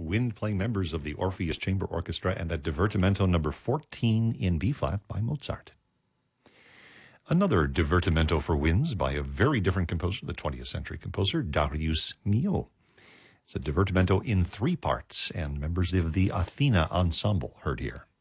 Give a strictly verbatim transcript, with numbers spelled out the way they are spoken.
wind playing members of the Orpheus Chamber Orchestra, and that Divertimento number fourteen in B-flat by Mozart. Another Divertimento for winds by a very different composer, the twentieth century composer, Darius Milhaud. It's a Divertimento in three parts, and members of the Athena Ensemble heard here.